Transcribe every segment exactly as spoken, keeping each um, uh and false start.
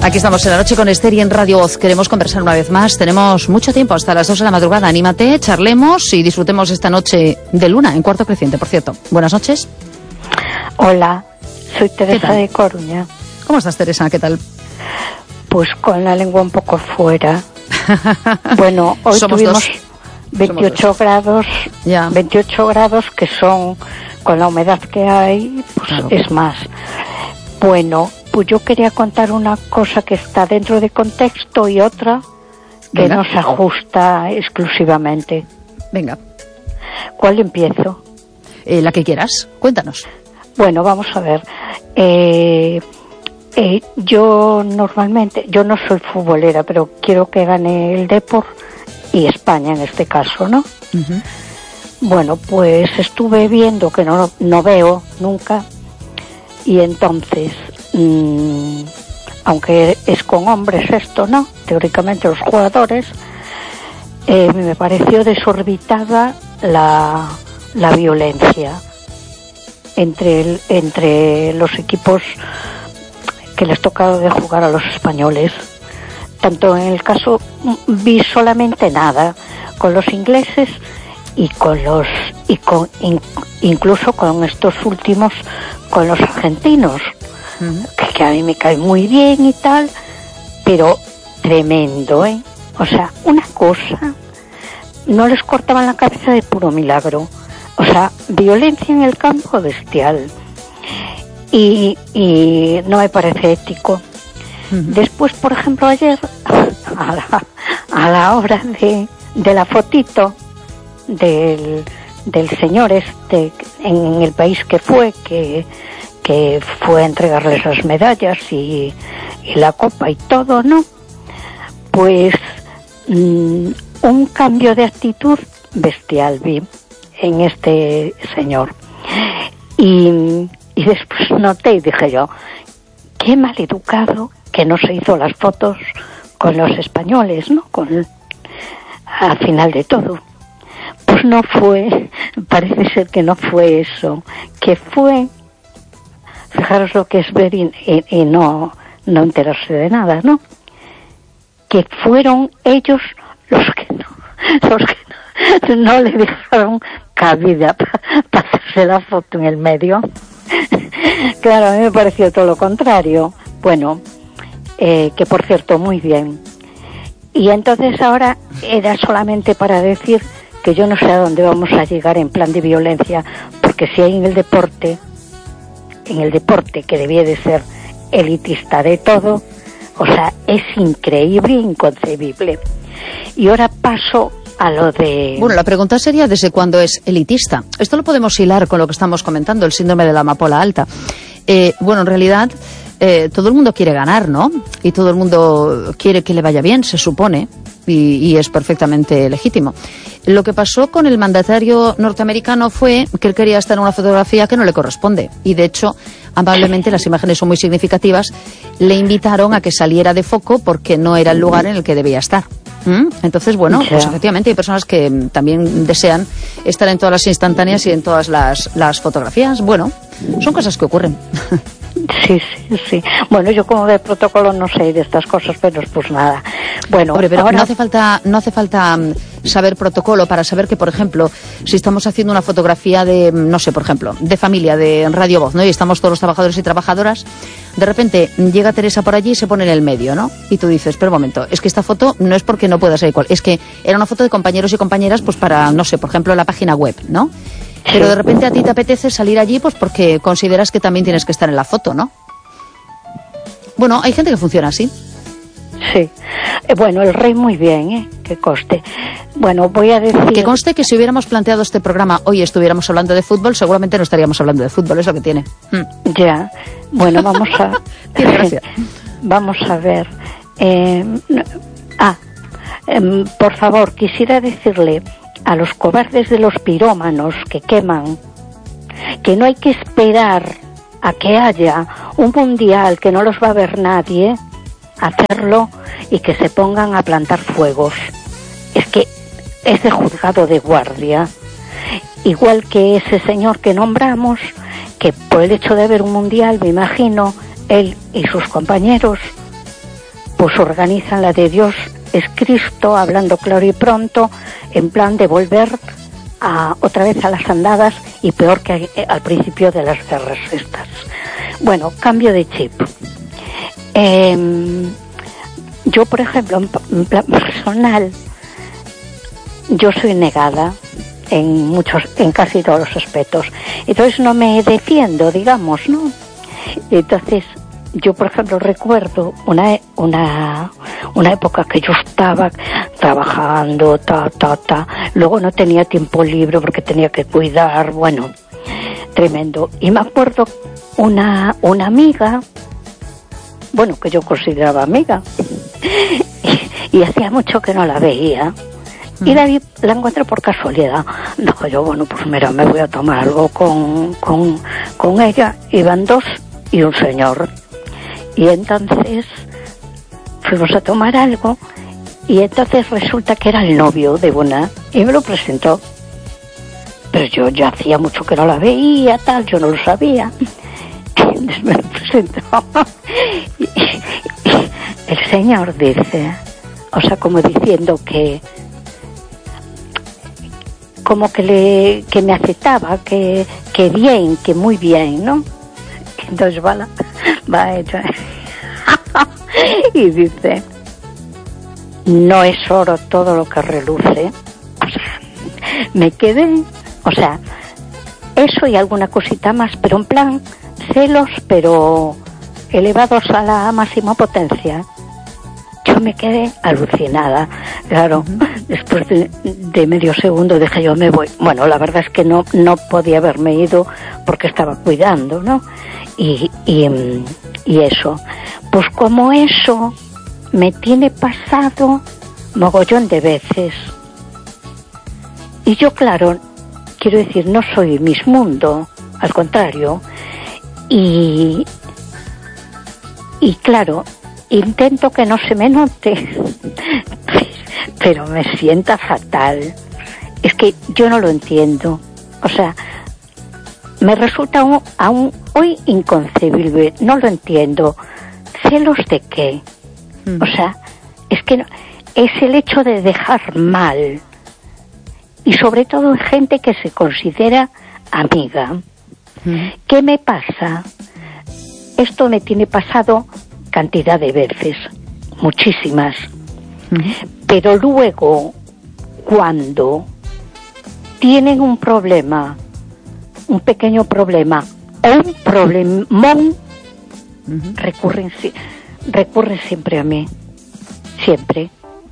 Aquí estamos en La Noche con Esther y en Radio Voz. Queremos conversar una vez más. Tenemos mucho tiempo, hasta las dos de la madrugada. Anímate, charlemos y disfrutemos esta noche de luna en Cuarto Creciente, por cierto. Buenas noches. Hola, soy Teresa de Coruña. ¿Cómo estás, Teresa? ¿Qué tal? Pues con la lengua un poco fuera. Bueno, hoy Somos tuvimos dos. veintiocho Somos dos. grados, Ya. veintiocho grados que son, con la humedad que hay, pues Claro. es más. Bueno, pues yo quería contar una cosa que está dentro de contexto y otra que Venga. no se ajusta exclusivamente. Venga, ¿Cuál empiezo? eh, la que quieras. Cuéntanos. Bueno, vamos a ver. Eh, eh, yo normalmente, yo no soy futbolera, pero quiero que gane el Depor y España en este caso, ¿no? Uh-huh. Bueno, pues estuve viendo que no, no veo nunca y entonces, mmm, aunque es con hombres esto, ¿no? Teóricamente los jugadores, eh, me pareció desorbitada la, la violencia entre el, entre los equipos que les toca de jugar a los españoles. Tanto en el caso vi solamente nada con los ingleses y con los y con in, incluso con estos últimos con los argentinos, uh-huh. que, que a mí me cae muy bien y tal, pero tremendo, ¿eh? O sea, una cosa, no les cortaban la cabeza de puro milagro. O sea, violencia en el campo bestial. Y, y no me parece ético. Uh-huh. Después, por ejemplo, ayer, a la, a la hora de, de la fotito del, del señor este en el país que fue, que, que fue a entregarles las medallas y, y la copa y todo, ¿no? Pues mmm, un cambio de actitud bestial vi en este señor. Y, y después noté y dije yo, qué mal educado que no se hizo las fotos con los españoles, ¿no? Con, al final de todo. Pues no fue, parece ser que no fue eso, que fue, fijaros lo que es ver y, y, y no, no enterarse de nada, ¿no? Que fueron ellos los que no, los que no, no le dejaron cabida para pa hacerse la foto en el medio. Claro, a mí me pareció todo lo contrario. Bueno, eh, que por cierto, muy bien. Y entonces ahora era solamente para decir que yo no sé a dónde vamos a llegar en plan de violencia, porque si hay en el deporte, en el deporte que debía de ser elitista de todo, o sea, es increíble e inconcebible. Y ahora paso a lo de... Bueno, la pregunta sería ¿desde cuándo es elitista? Esto lo podemos hilar con lo que estamos comentando, el síndrome de la amapola alta. Eh, bueno, en realidad eh, todo el mundo quiere ganar, ¿no? Y todo el mundo quiere que le vaya bien, se supone, y, y es perfectamente legítimo. Lo que pasó con el mandatario norteamericano fue que él quería estar en una fotografía que no le corresponde. Y de hecho, amablemente, las imágenes son muy significativas, le invitaron a que saliera de foco porque no era el lugar en el que debía estar. ¿Mm? Entonces, bueno, yeah. pues efectivamente hay personas que también desean estar en todas las instantáneas y en todas las, las fotografías. Bueno, son cosas que ocurren. Sí, sí, sí. Bueno, yo como de protocolo no sé de estas cosas, pero pues nada. Bueno, Hombre, pero ahora... no hace falta, no hace falta saber protocolo para saber que, por ejemplo, si estamos haciendo una fotografía de, no sé, por ejemplo, de familia, de Radio Voz, ¿no? Y estamos todos los trabajadores y trabajadoras, de repente llega Teresa por allí y se pone en el medio, ¿no? Y tú dices, pero un momento, es que esta foto no es porque no pueda ser igual, es que era una foto de compañeros y compañeras, pues para, no sé, por ejemplo, la página web, ¿no? Pero de repente a ti te apetece salir allí pues porque consideras que también tienes que estar en la foto, ¿no? Bueno, hay gente que funciona así. Sí. Eh, bueno, el rey muy bien, ¿eh? Que conste. Bueno, voy a decir... Que conste que si hubiéramos planteado este programa hoy y estuviéramos hablando de fútbol, seguramente no estaríamos hablando de fútbol, es lo que tiene. Mm. Ya. Bueno, vamos a... Tiene gracia. Vamos a ver. Eh... Ah, eh, por favor, quisiera decirle a los cobardes de los pirómanos que queman que no hay que esperar a que haya un mundial que no los va a ver nadie, hacerlo y que se pongan a plantar fuegos. Es que es de juzgado de guardia. Igual que ese señor que nombramos, que por el hecho de haber un mundial, me imagino, él y sus compañeros pues organizan la de Dios es Cristo, hablando claro y pronto, en plan de volver a, otra vez a las andadas, y peor que al principio de las guerras estas. Bueno, cambio de chip. Eh, yo, por ejemplo, en, en plan personal, yo soy negada en muchos, en casi todos los aspectos. Entonces no me defiendo, digamos, ¿no? Entonces, yo, por ejemplo, recuerdo una una una época que yo estaba trabajando, ta, ta, ta. Luego no tenía tiempo libre porque tenía que cuidar, bueno, tremendo. Y me acuerdo una una amiga, bueno, que yo consideraba amiga, y, y hacía mucho que no la veía. Y la, vi, la encontré por casualidad. Dijo yo, bueno, pues mira, me voy a tomar algo con, con, con ella. Iban dos y un señor. Y entonces fuimos a tomar algo, y entonces resulta que era el novio de una, y me lo presentó. Pero yo ya hacía mucho que no la veía, tal, yo no lo sabía. Entonces me lo presentó. Y, y el señor dice, o sea, como diciendo que como que le que me aceptaba, que que bien, que muy bien, ¿no? Entonces va la, va ella y dice, no es oro todo lo que reluce. O sea, me quedé, o sea, eso y alguna cosita más, pero en plan celos, pero elevados a la máxima potencia. Yo me quedé alucinada, claro. Uh-huh. Después de, de medio segundo dije yo, me voy. Bueno, la verdad es que no no podía haberme ido porque estaba cuidando, ¿no? Y, y, y eso, pues como eso me tiene pasado mogollón de veces. Y yo, claro, quiero decir, no soy Miss Mundo, al contrario. Y, y claro, intento que no se me note, pero me sienta fatal. Es que yo no lo entiendo. O sea, me resulta aún, aún hoy inconcebible. No lo entiendo. ¿Celos de qué? Mm. O sea, es que no, es el hecho de dejar mal. Y sobre todo en gente que se considera amiga. Mm. ¿Qué me pasa? Esto me tiene pasado cantidad de veces, muchísimas. Uh-huh. Pero luego, cuando tienen un problema, un pequeño problema o un problemón, uh-huh, recurren, recurren siempre a mí, siempre.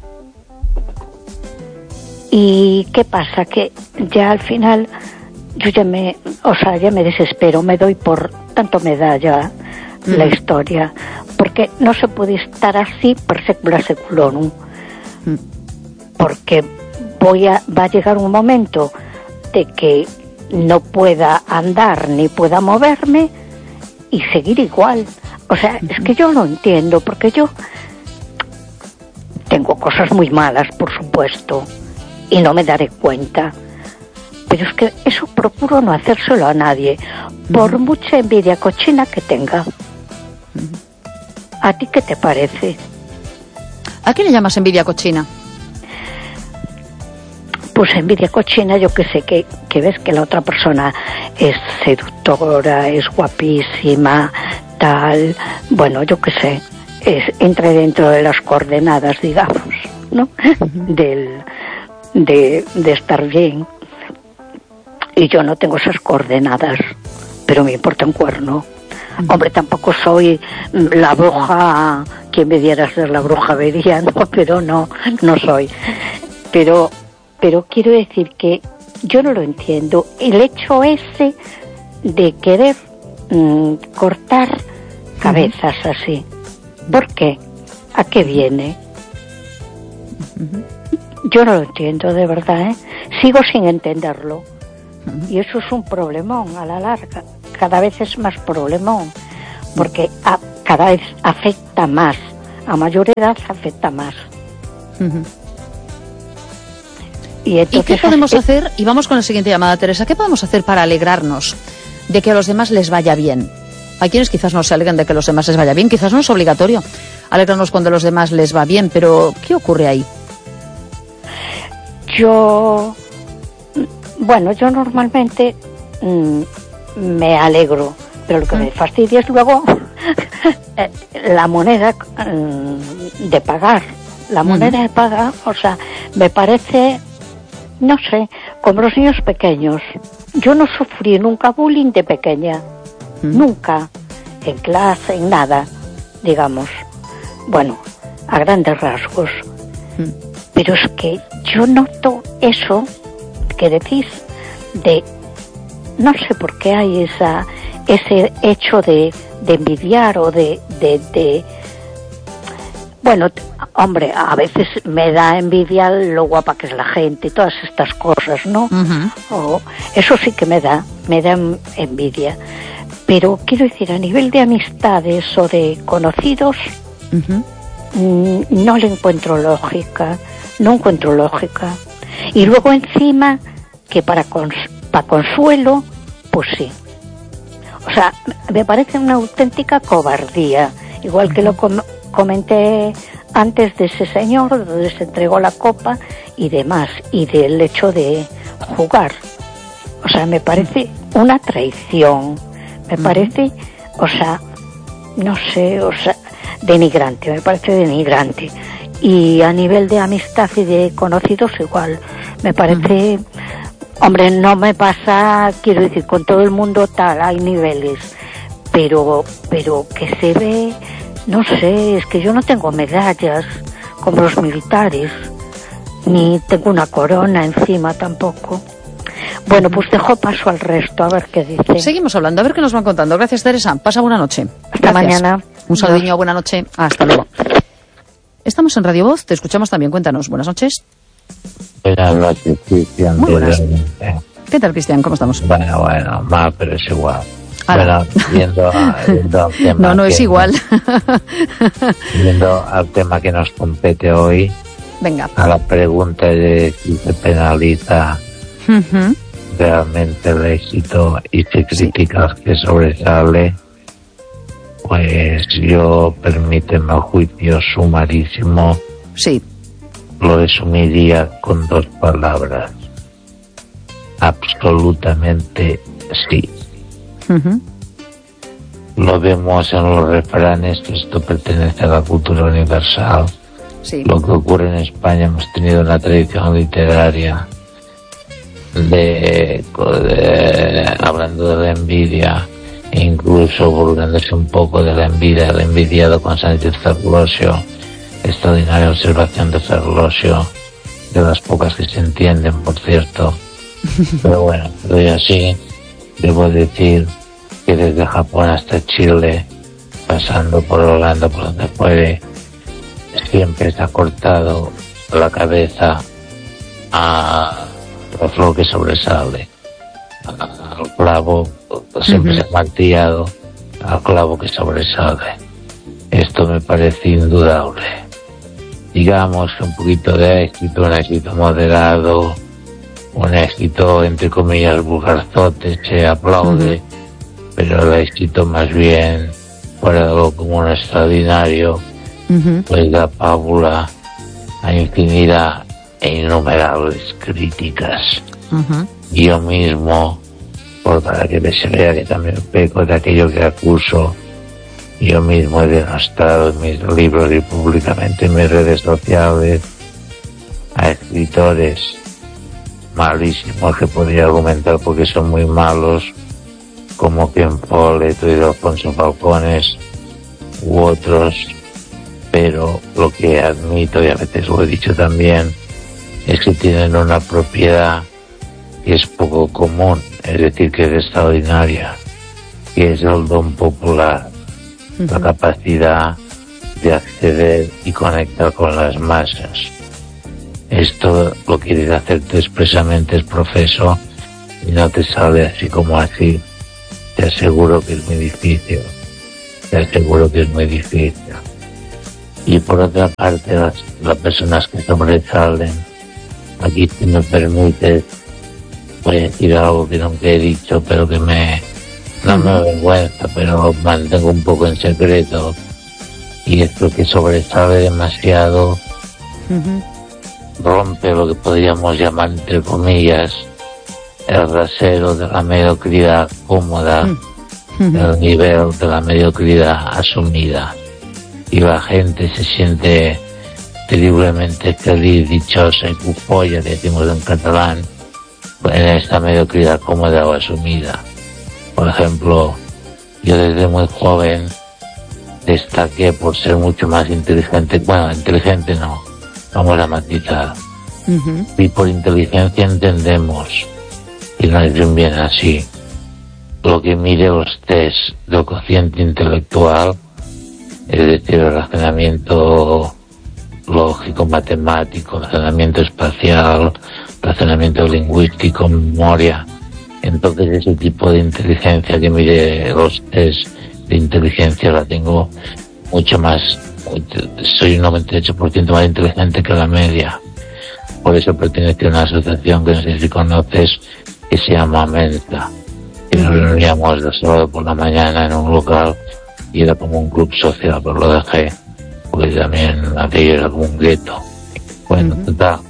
¿Y qué pasa? Que ya al final yo ya me, o sea, ya me desespero, me doy por, tanto me da ya uh-huh la historia, porque no se puede estar así per secula seculorum, porque voy a, va a llegar un momento de que no pueda andar ni pueda moverme y seguir igual. O sea, uh-huh, es que yo lo entiendo, porque yo tengo cosas muy malas, por supuesto, y no me daré cuenta, pero es que eso procuro no hacérselo a nadie, por uh-huh mucha envidia cochina que tenga. ¿A ti qué te parece? ¿A qué le llamas envidia cochina? Pues envidia cochina, yo que sé, que, que ves que la otra persona es seductora, es guapísima, tal, bueno, yo que sé, es, entra dentro de las coordenadas, digamos, ¿no? Uh-huh. Del, de, de estar bien. Y yo no tengo esas coordenadas, pero me importa un cuerno. Hombre, tampoco soy la bruja, quien me diera ser la bruja vería, no, pero no, no soy. Pero, pero quiero decir que yo no lo entiendo. El hecho ese de querer mmm, cortar cabezas uh-huh así. ¿Por qué? ¿A qué viene? Uh-huh. Yo no lo entiendo, de verdad, ¿eh? Sigo sin entenderlo. Uh-huh. Y eso es un problemón a la larga. Cada vez es más problemón, porque a, cada vez afecta más, a mayor edad afecta más. Uh-huh. Y, entonces, ¿Y qué podemos es... hacer? Y vamos con la siguiente llamada, Teresa. ¿Qué podemos hacer para alegrarnos de que a los demás les vaya bien? Hay quienes quizás no se alegran de que a los demás les vaya bien, quizás no es obligatorio. alegrarnos cuando a los demás les va bien, pero ¿qué ocurre ahí? Yo, bueno, yo normalmente mmm, me alegro, pero lo que me fastidia es luego la moneda mmm, de pagar. La moneda uh-huh. de pagar, o sea, me parece, no sé, como los niños pequeños. Yo no sufrí nunca bullying de pequeña, uh-huh. nunca, en clase, en nada, digamos. Bueno, a grandes rasgos. Uh-huh. Pero es que yo noto eso que decís de, no sé por qué hay esa ese hecho de, de envidiar o de, de, de bueno, hombre, a veces me da envidia lo guapa que es la gente y todas estas cosas, ¿no? Uh-huh. O, eso sí que me da, me da envidia. Pero quiero decir, a nivel de amistades o de conocidos, uh-huh. mmm, no le encuentro lógica, no encuentro lógica. Y luego encima, que para, cons- para consuelo, pues sí. O sea, me parece una auténtica cobardía, igual uh-huh. que lo com- comenté antes de ese señor, donde se entregó la copa y demás, y del hecho de jugar. O sea, me parece una traición, me uh-huh. parece, o sea, no sé, o sea, denigrante, me parece denigrante. Y a nivel de amistad y de conocidos igual, me parece, uh-huh. hombre, no me pasa, quiero decir, con todo el mundo tal, hay niveles, pero, pero que se ve, no sé, es que yo no tengo medallas como los militares, ni tengo una corona encima tampoco. Bueno, pues dejo paso al resto, a ver qué dice. Seguimos hablando, a ver qué nos van contando. Gracias, Teresa. Pasa buena noche. Hasta Gracias. mañana. Un saludiño, buena noche. Hasta luego. Estamos en Radio Voz, te escuchamos también. Cuéntanos. Buenas noches. Buenas noches, Cristian. Muy buenas. ¿Qué tal, Cristian? ¿Cómo estamos? Bueno, bueno, mal, pero es igual. Bueno, viendo, viendo al tema no, no que, es igual. Viendo al tema que nos compete hoy, venga, a la pregunta de si se penaliza uh-huh. realmente el éxito y se critica sí. que sobresale, pues yo, permíteme el juicio sumarísimo, sí. lo resumiría con dos palabras: absolutamente sí. Uh-huh. Lo vemos en los refranes, que esto pertenece a la cultura universal. Sí. Lo que ocurre en España, hemos tenido una tradición literaria de, de hablando de la envidia, e incluso burlándose un poco de la envidia, el envidiado con Sánchez Ferlosio. Extraordinaria observación de Ferlosio, de las pocas que se entienden, por cierto. Pero bueno, pero así debo decir que desde Japón hasta Chile, pasando por Holanda, por donde fuere, siempre se ha cortado la cabeza a la flor que sobresale, al clavo, siempre uh-huh. se ha martillado al clavo que sobresale. Esto me parece indudable. Digamos que un poquito de éxito, un éxito moderado, un éxito entre comillas vulgarzote, se aplaude, uh-huh. pero el éxito más bien fuera de algo como un extraordinario, uh-huh. pues da pábula a infinidad e innumerables críticas. Uh-huh. Yo mismo, por para que se vea que también peco de aquello que acuso, yo mismo he denostado en mis libros y públicamente en mis redes sociales a escritores malísimos que podría argumentar porque son muy malos, como Ken Follett y Alfonso Falcones u otros, pero lo que admito, y a veces lo he dicho también, es que tienen una propiedad que es poco común, es decir, que es extraordinaria, que es el don popular, uh-huh. la capacidad de acceder y conectar con las masas. Esto lo quieres hacer tú expresamente, es profeso, y no te sale así como así. Te aseguro que es muy difícil, te aseguro que es muy difícil. Y por otra parte, las, las personas que sobresalen, aquí si me permites, voy a decir algo que nunca he dicho, pero que me, no me avergüenza, pero mantengo un poco en secreto. y esto que sobresale demasiado uh-huh. rompe lo que podríamos llamar, entre comillas, el rasero de la mediocridad cómoda, uh-huh. el nivel de la mediocridad asumida, y la gente se siente terriblemente feliz, dichosa y cufolla, decimos en catalán, en esta mediocridad cómoda o asumida. Por ejemplo, yo desde muy joven destaqué por ser mucho más inteligente, bueno, inteligente no, vamos a matizar, uh-huh. y por inteligencia entendemos, y no es bien bien así, lo que mide los test del cociente intelectual, es decir, el razonamiento lógico, matemático, razonamiento espacial, razonamiento lingüístico, memoria. Entonces ese tipo de inteligencia que mide los test de inteligencia la tengo mucho más, soy un noventa y ocho por ciento más inteligente que la media. Por eso pertenece a una asociación que no sé si conoces, que se llama Mensa, que nos reuníamos el sábado por la mañana en un local y era como un club social, pero lo dejé porque también aquello era como un gueto. Bueno, uh-huh. total,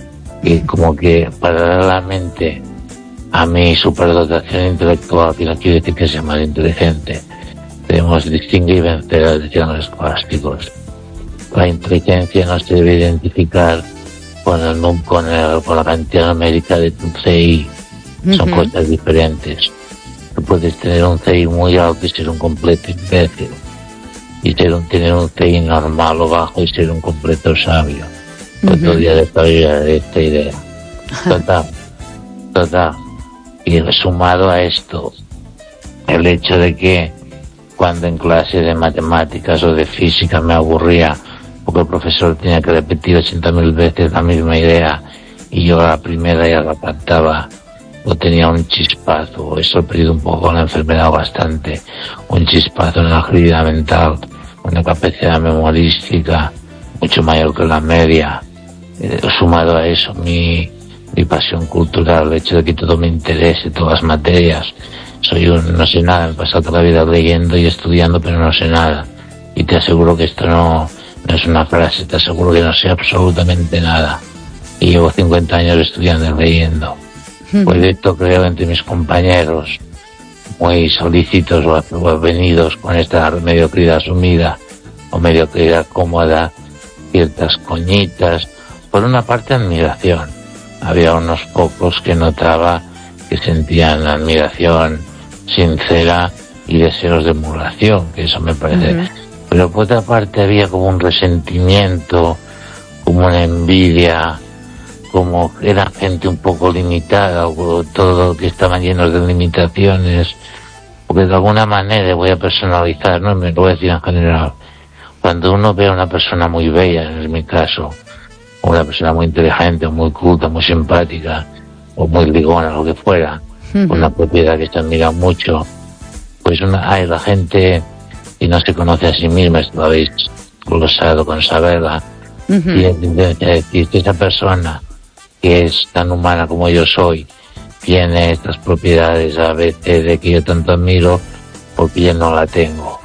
y como que paralelamente a mi superdotación intelectual, que no quiere decir que sea más inteligente, debemos distinguir y vencer, decían los escolásticos. La inteligencia no se debe identificar con, el, con, el, con la cantidad numérica de tu C I. Son uh-huh. cosas diferentes. Tú puedes tener un C I muy alto y ser un completo imbécil, y ser un, tener un C I normal o bajo y ser un completo sabio. Uh-huh. Otro día de todavía de esta idea. Total, total. Y sumado a esto, el hecho de que cuando en clase de matemáticas o de física me aburría porque el profesor tenía que repetir ochenta mil veces la misma idea y yo a la primera ya la captaba o tenía un chispazo, he sorprendido un poco la enfermedad bastante, un chispazo en la agilidad mental, una capacidad memorística mucho mayor que la media, eh, sumado a eso mi mi pasión cultural, el hecho de que todo me interese, todas las materias. Soy un no sé nada, me he pasado toda la vida leyendo y estudiando, pero no sé nada. Y te aseguro que esto no, no es una frase, te aseguro que no sé absolutamente nada. Y llevo cincuenta años estudiando y leyendo. Mm. Pues esto creo entre mis compañeros, muy solícitos o avenidos con esta mediocridad asumida o mediocridad cómoda, ciertas coñitas, por una parte admiración. Había unos pocos que notaba que sentían admiración sincera y deseos de emulación, que eso me parece. Uh-huh. Pero por otra parte había como un resentimiento, como una envidia, como era gente un poco limitada, o todo que estaban llenos de limitaciones, porque de alguna manera, voy a personalizar, no me lo voy a decir en general, cuando uno ve a una persona muy bella, en mi caso, una persona muy inteligente, muy culta, muy simpática, o muy ligona, lo que fuera, uh-huh. una propiedad que se admira mucho, pues una, hay la gente que no se conoce a sí misma, esto lo habéis glosado con saberla, uh-huh. y es decir que esa persona que es tan humana como yo soy, tiene estas propiedades a veces de que yo tanto admiro, porque yo no la tengo.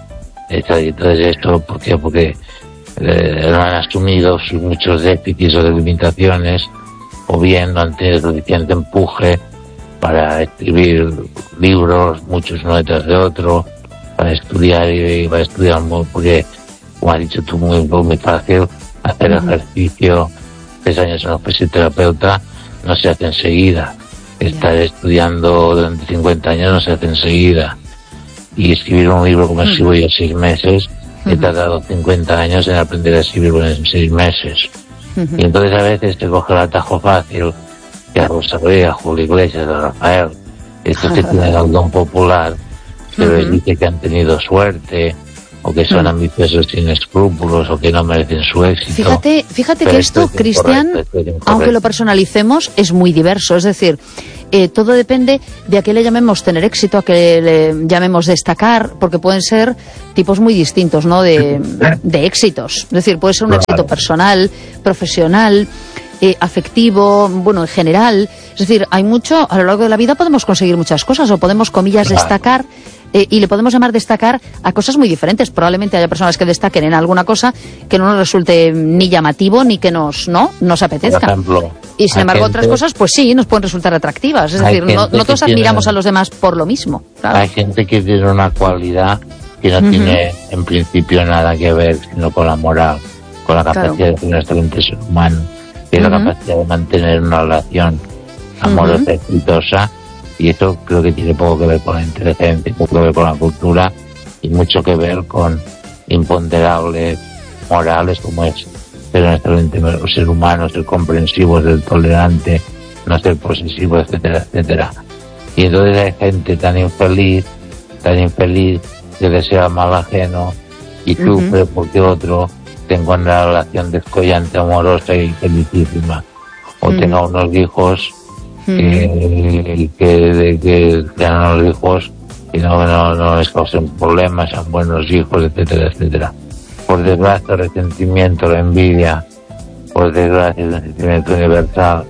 Entonces esto, ¿por qué? Porque Eh, no han asumido sus muchos déficits o limitaciones, o bien no han tenido suficiente empuje para escribir libros, muchos uno detrás de otro, para estudiar y, y para estudiar muy, porque, como has dicho tú, muy, muy fácil hacer uh-huh. ejercicio. Tres años en un fisioterapeuta no se hace enseguida. Estar yeah. estudiando durante cincuenta años no se hace enseguida. Y escribir un libro como uh-huh. escribo yo seis meses, he tardado cincuenta años en aprender a escribir en seis meses. Uh-huh. Y entonces a veces te coge el atajo fácil, que a Rosalía, a Julio Iglesias, a Rafael, estos que tienen el don popular, se les uh-huh. dice que han tenido suerte, o que son uh-huh. ambiciosos sin escrúpulos, o que no merecen su éxito. Fíjate, fíjate que esto, Cristian, aunque lo personalicemos, es muy diverso. Es decir, eh, todo depende de a qué le llamemos tener éxito, a qué le llamemos destacar, porque pueden ser tipos muy distintos, ¿no?, de, de éxitos. Es decir, puede ser un claro. éxito personal, profesional, eh, afectivo, bueno, en general. Es decir, hay mucho, a lo largo de la vida podemos conseguir muchas cosas, o podemos, comillas, claro. destacar eh, y le podemos llamar destacar a cosas muy diferentes. Probablemente haya personas que destaquen en alguna cosa que no nos resulte ni llamativo ni que nos no nos apetezca. Por ejemplo, y sin embargo gente, otras cosas pues sí nos pueden resultar atractivas. Es decir, no, no todos admiramos tiene, a los demás por lo mismo. Claro. Hay gente que tiene una cualidad que no uh-huh. tiene en principio nada que ver sino con la moral, con la capacidad claro. de ser nuestro ser humano, y uh-huh. la capacidad de mantener una relación amorosa uh-huh. exitosa, y eso creo que tiene poco que ver con la inteligencia, poco que ver con la cultura y mucho que ver con imponderables morales como es ser nuestro ser humano, ser comprensivo, ser tolerante, no ser posesivo, etcétera, etcétera. Y entonces hay gente tan infeliz, tan infeliz que desea mal ajeno y sufre uh-huh. porque otro tenga una relación descollante, amorosa y felicísima, o uh-huh. tenga unos hijos uh-huh. que, que, que sean los hijos y no, no, no les causen problemas, sean buenos hijos, etcétera, etcétera. Por desgracia, el resentimiento, la envidia, por desgracia, el resentimiento universal